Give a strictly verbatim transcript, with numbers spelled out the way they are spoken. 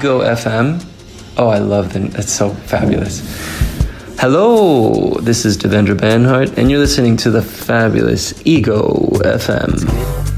Ego F M. Oh, I love them. That's so fabulous. Hello, this is Devendra Banhart, and you're listening to the fabulous Ego F M.